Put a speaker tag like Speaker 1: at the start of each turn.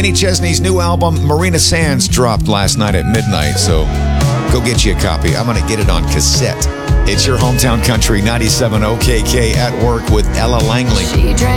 Speaker 1: Kenny Chesney's new album, Marina Sands, dropped last night at midnight, so go get you a copy. I'm going to get it on cassette. It's your hometown country 97 OKK at work with Ella Langley.
Speaker 2: She drank